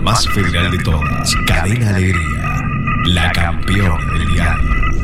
más federal de todas, Cadena Alegría, la campeona.